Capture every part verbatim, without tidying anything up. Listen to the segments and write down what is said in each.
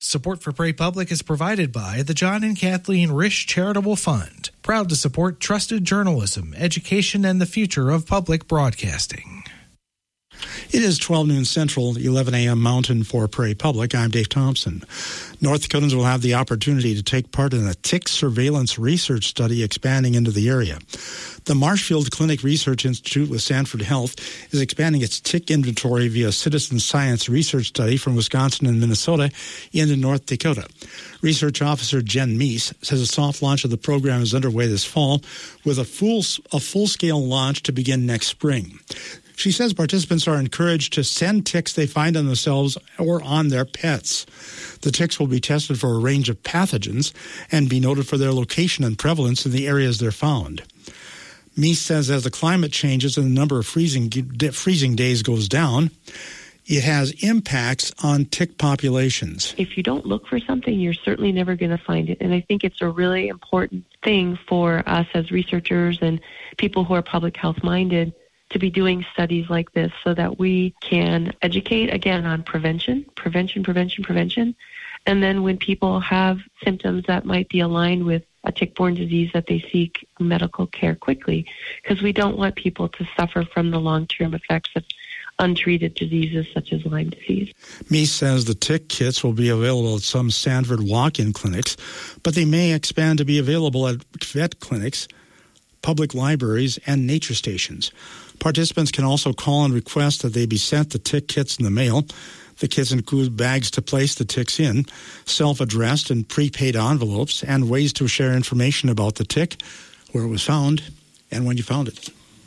Support for Pray Public is provided by the John and Kathleen Risch Charitable Fund, proud to support trusted journalism, education, and the future of public broadcasting. It is twelve noon Central, eleven a.m. Mountain for Pray Public. I'm Dave Thompson. North Dakotans will have the opportunity to take part in a tick surveillance research study expanding into the area. The Marshfield Clinic Research Institute with Sanford Health is expanding its tick inventory via citizen science research study from Wisconsin and Minnesota into North Dakota. Research Officer Jen Meese says a soft launch of the program is underway this fall with a full a full-scale launch to begin next spring. She says participants are encouraged to send ticks they find on themselves or on their pets. The ticks will be tested for a range of pathogens and be noted for their location and prevalence in the areas they're found. Meese says as the climate changes and the number of freezing freezing days goes down, it has impacts on tick populations. If you don't look for something, you're certainly never going to find it. And I think it's a really important thing for us as researchers and people who are public health minded to be doing studies like this so that we can educate, again, on prevention, prevention, prevention, prevention. And then when people have symptoms that might be aligned with a tick-borne disease, that they seek medical care quickly, because we don't want people to suffer from the long-term effects of untreated diseases such as Lyme disease. Meese says the tick kits will be available at some Sanford walk-in clinics, but they may expand to be available at vet clinics, public libraries, and nature stations. Participants can also call and request that they be sent the tick kits in the mail. The kits include bags to place the ticks in, self-addressed and prepaid envelopes, and ways to share information about the tick, where it was found, and when you found it.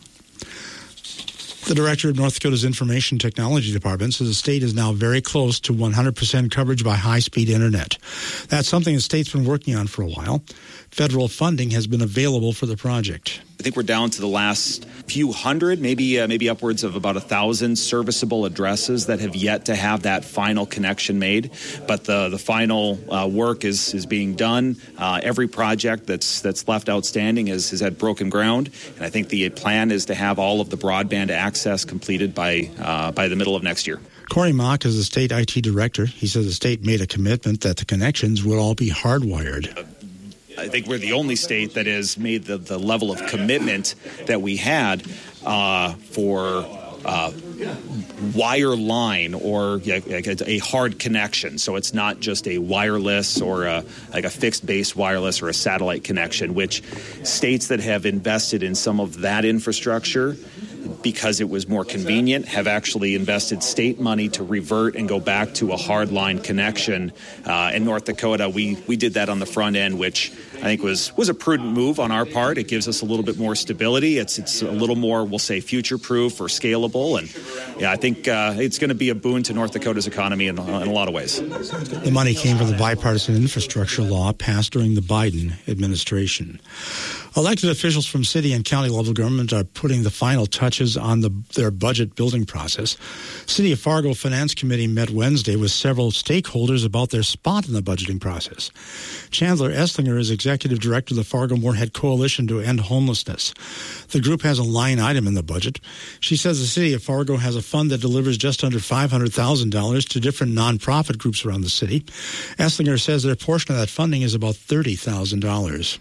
The director of North Dakota's Information Technology Department says the state is now very close to one hundred percent coverage by high-speed internet. That's something the state's been working on for a while. Federal funding has been available for the project. I think we're down to the last few hundred, maybe uh, maybe upwards of about a thousand serviceable addresses that have yet to have that final connection made. But the the final uh, work is is being done. Uh, every project that's that's left outstanding is has had broken ground, and I think the plan is to have all of the broadband access completed by uh, by the middle of next year. Corey Mock is the state I T director. He says the state made a commitment that the connections would all be hardwired. Uh, I think we're the only state that has made the, the level of commitment that we had uh, for uh, wire line or like a hard connection. So it's not just a wireless or a, like a fixed base wireless or a satellite connection, which states that have invested in some of that infrastructure because it was more convenient, have actually invested state money to revert and go back to a hardline connection. Uh, in North Dakota, we we did that on the front end, which I think was was a prudent move on our part. It gives us a little bit more stability. It's it's a little more, we'll say, future-proof or scalable. And yeah, I think uh, it's going to be a boon to North Dakota's economy in, in a lot of ways. The money came from the bipartisan infrastructure law passed during the Biden administration. Elected officials from city and county level government are putting the final touches on the, their budget building process. City of Fargo Finance Committee met Wednesday with several stakeholders about their spot in the budgeting process. Chandler Esslinger is executive director of the Fargo-Moorhead Coalition to End Homelessness. The group has a line item in the budget. She says the city of Fargo has a fund that delivers just under five hundred thousand dollars to different nonprofit groups around the city. Esslinger says their portion of that funding is about thirty thousand dollars.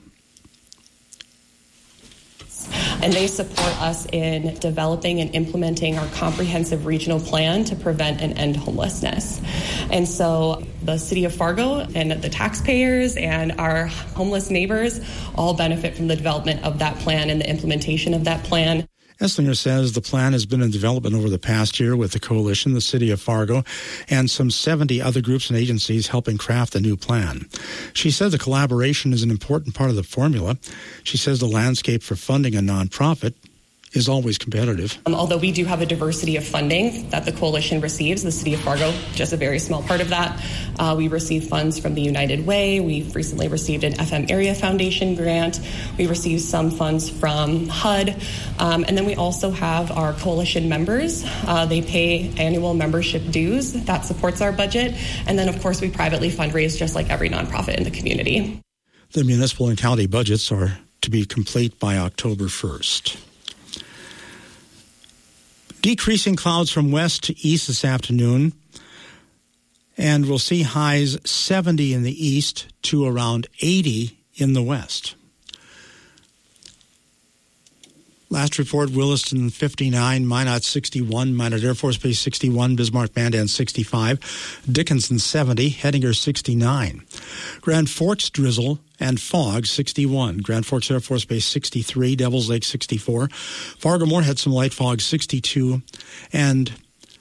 And they support us in developing and implementing our comprehensive regional plan to prevent and end homelessness. And so the city of Fargo and the taxpayers and our homeless neighbors all benefit from the development of that plan and the implementation of that plan. Esslinger says the plan has been in development over the past year with the coalition, the city of Fargo, and some seventy other groups and agencies helping craft the new plan. She said the collaboration is an important part of the formula. She says the landscape for funding a nonprofit is always competitive. Um, although we do have a diversity of funding that the coalition receives, the city of Fargo, just a very small part of that. Uh, we receive funds from the United Way. We've recently received an F M Area Foundation grant. We received some funds from H U D. Um, and then we also have our coalition members. Uh, they pay annual membership dues. That supports our budget. And then, of course, we privately fundraise just like every nonprofit in the community. The municipal and county budgets are to be complete by October first. Decreasing clouds from west to east this afternoon And we'll see highs seventy in the east to around eighty in the west. Last report, Williston fifty-nine, Minot sixty-one, Minot Air Force Base sixty-one, Bismarck Mandan sixty-five, Dickinson seventy, Hettinger sixty-nine. Grand Forks drizzle and fog sixty-one, Grand Forks Air Force Base sixty-three, Devils Lake sixty-four, Fargo-Moorhead had some light fog sixty-two, and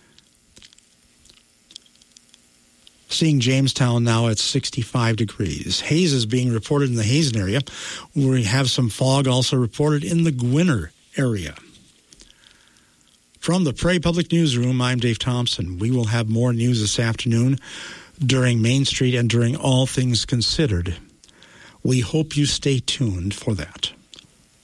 seeing Jamestown now at sixty-five degrees. Haze is being reported in the Hazen area. We have some fog also reported in the Gwinner area. From the Prairie Public Newsroom, I'm Dave Thompson. We will have more news this afternoon during Main Street and during All Things Considered. We hope you stay tuned for that.